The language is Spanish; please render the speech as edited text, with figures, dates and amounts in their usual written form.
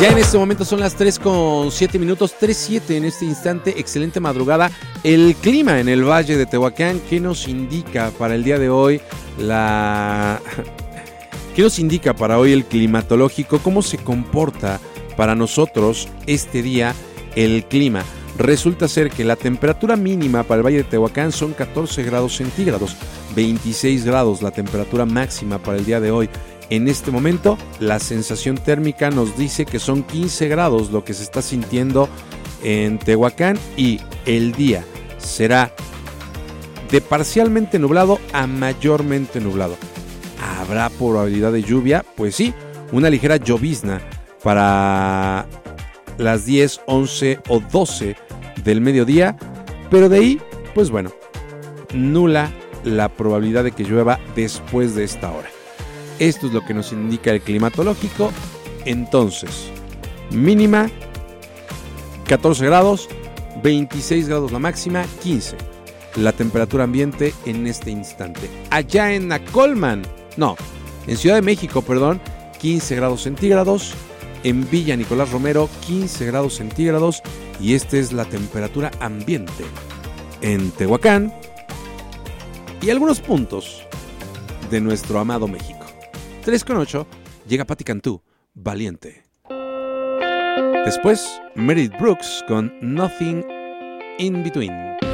Ya en este momento son las 3:07, 3:07 en este instante. Excelente madrugada. El clima en el Valle de Tehuacán, ¿qué nos indica para el día de hoy? ¿Qué nos indica para hoy el climatológico? ¿Cómo se comporta para nosotros este día el clima? Resulta ser que la temperatura mínima para el Valle de Tehuacán son 14 grados centígrados, 26 grados la temperatura máxima para el día de hoy. En este momento, la sensación térmica nos dice que son 15 grados lo que se está sintiendo en Tehuacán, y el día será de parcialmente nublado a mayormente nublado. ¿Habrá probabilidad de lluvia? Pues sí, una ligera llovizna para las 10, 11 o 12 del mediodía, pero de ahí, pues bueno, nula la probabilidad de que llueva después de esta hora. Esto es lo que nos indica el climatológico. Entonces, mínima 14 grados, 26 grados la máxima, 15 la temperatura ambiente en este instante. Allá en en Ciudad de México, 15 grados centígrados. En Villa Nicolás Romero, 15 grados centígrados. Y esta es la temperatura ambiente en Tehuacán y algunos puntos de nuestro amado México. 3:08, llega Patti Cantú, Valiente. Después, Meredith Brooks con Nothing in Between.